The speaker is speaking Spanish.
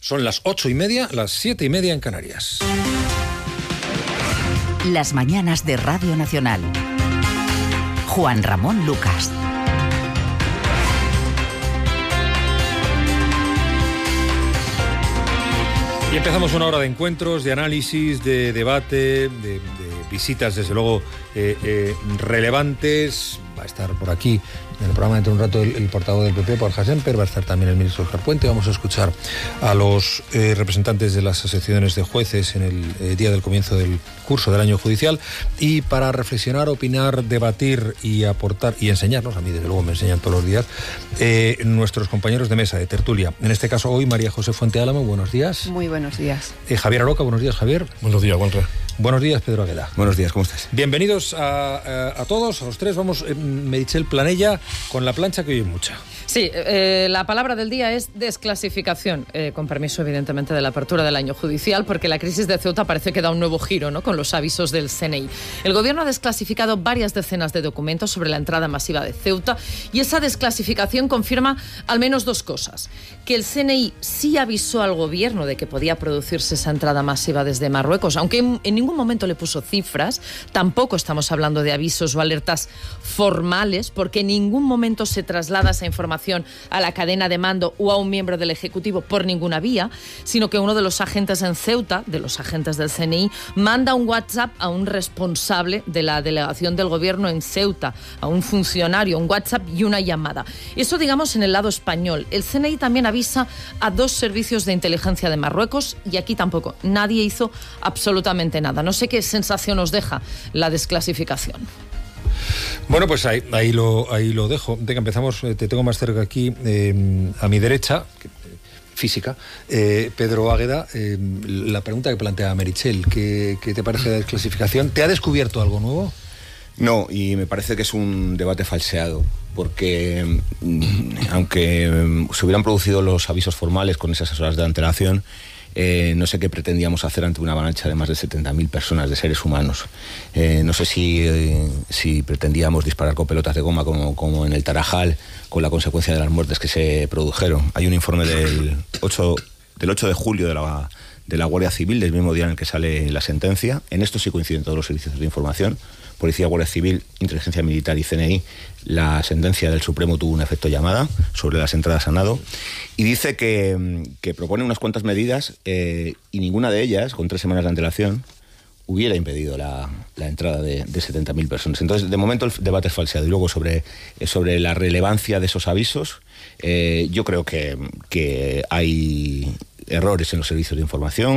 Son las 8:30, las 7:30 en Canarias. Las mañanas de Radio Nacional. Juan Ramón Lucas. Y empezamos una hora de encuentros, de análisis, de debate, de visitas, desde luego, relevantes. Va a estar por aquí en el programa dentro de un rato el portavoz del PP, Borja Semper, va a estar también el ministro Óscar Puente. Vamos a escuchar a los representantes de las asociaciones de jueces en el día del comienzo del curso del año judicial, y para reflexionar, opinar, debatir y aportar y enseñarnos, a mí desde luego me enseñan todos los días, nuestros compañeros de mesa, de tertulia. En este caso hoy María José Fuente Álamo, buenos días. Muy buenos días. Javier Aroca, buenos días, Javier. Buenos días, Juanra. Buenos días, Pedro Agueda. Buenos días, ¿cómo estás? Bienvenidos a todos, a los tres. Vamos, Meritxell Planella, con la plancha que hoy hay mucha. Sí, la palabra del día es desclasificación, con permiso evidentemente de la apertura del año judicial, porque la crisis de Ceuta parece que da un nuevo giro, ¿no?, con los avisos del CNI. El gobierno ha desclasificado varias decenas de documentos sobre la entrada masiva de Ceuta, y esa desclasificación confirma al menos dos cosas: que el CNI sí avisó al gobierno de que podía producirse esa entrada masiva desde Marruecos, aunque en ningún momento le puso cifras. Tampoco estamos hablando de avisos o alertas formales, porque en ningún momento se traslada esa información a la cadena de mando o a un miembro del Ejecutivo por ninguna vía, sino que uno de los agentes en Ceuta, de los agentes del CNI, manda un WhatsApp a un responsable de la delegación del gobierno en Ceuta, a un funcionario, un WhatsApp y una llamada. Eso, digamos, en el lado español. El CNI también avisa a dos servicios de inteligencia de Marruecos, y aquí tampoco. Nadie hizo absolutamente nada. No sé qué sensación os deja la desclasificación. Bueno, pues ahí lo dejo. Venga, empezamos. Te tengo más cerca aquí, a mi derecha, física, Pedro Águeda. La pregunta que plantea Meritxell, ¿qué te parece la desclasificación? ¿Te ha descubierto algo nuevo? No, y me parece que es un debate falseado, porque aunque se hubieran producido los avisos formales con esas horas de antelación, no sé qué pretendíamos hacer ante una avalancha de más de 70.000 personas, de seres humanos. No sé si pretendíamos disparar con pelotas de goma como en el Tarajal, con la consecuencia de las muertes que se produjeron. Hay un informe del 8 de julio de la Guardia Civil, del mismo día en el que sale la sentencia. En esto sí coinciden todos los servicios de información: Policía, Guardia Civil, Inteligencia Militar y CNI. La sentencia del Supremo tuvo un efecto llamada sobre las entradas a nado, y dice que propone unas cuantas medidas, y ninguna de ellas, con 3 semanas de antelación, hubiera impedido la entrada de 70.000 personas. Entonces, de momento, el debate es falseado. Y luego, sobre la relevancia de esos avisos, yo creo que hay errores en los servicios de información.